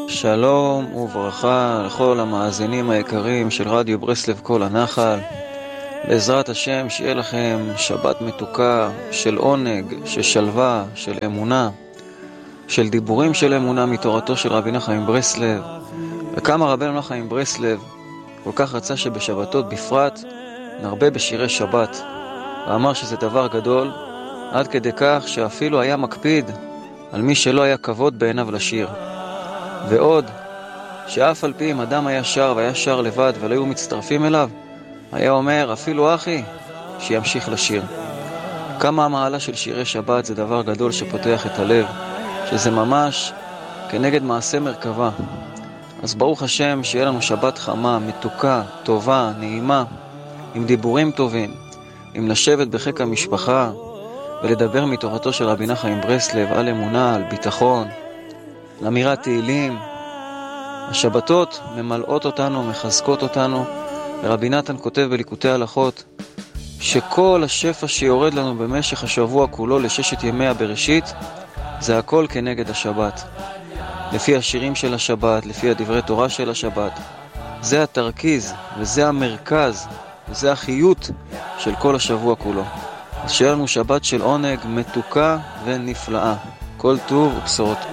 שלום וברכה לכל המאזינים היקרים של רדיו ברסלב כל הנחל. בעזרת השם שיהיה לכם שבת מתוקה של עונג, של שלווה, של אמונה, של דיבורים של אמונה מתורתו של רבי נחמן ברסלב. וכמה רבנו נחמן ברסלב כל כך רצה שבשבתות בפרט נרבה בשירי שבת, ואמר שזה דבר גדול עד כדי כך שאפילו היה מקפיד על מי שלא היה כבוד בעיניו לשיר. ועוד, שאף על פי אם אדם היה שר והיה שר לבד ולא היו מצטרפים אליו, היה אומר, אפילו אחי, שימשיך לשיר. כמה המעלה של שירי שבת זה דבר גדול שפותח את הלב, שזה ממש כנגד מעשה מרכבה. אז ברוך השם שיהיה לנו שבת חמה, מתוקה, טובה, נעימה, עם דיבורים טובים, עם לשבת בחיק המשפחה, ולדבר מתורתו של רבי נחמן ברסלב על אמונה, על ביטחון, על אמירת תהילים. השבתות ממלאות אותנו, מחזקות אותנו, ורבי נתן כותב בליקוטי הלכות שכל השפע שיורד לנו במשך השבוע כולו לששת ימי הבראשית זה הכל כנגד השבת, לפי השירים של השבת, לפי הדברי תורה של השבת. זה התרכיז וזה המרכז וזה החיות של כל השבוע כולו. אז שיהיה לנו שבת של עונג מתוקה ונפלאה. כל טוב ובשורות.